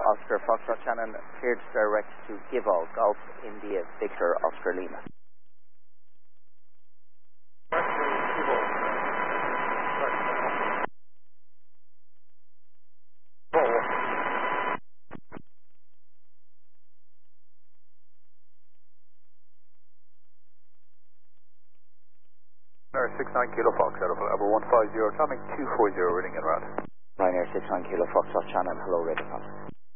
Oscar Foxtrot Shannon, cleared direct to Givol, Golf India Victor Oscar Lima. Ryanair 69 Kilo Fox, out of level 150, climbing 240, reading in route. Ryanair 69 Kilo Foxtrot Shannon, hello, radar contact.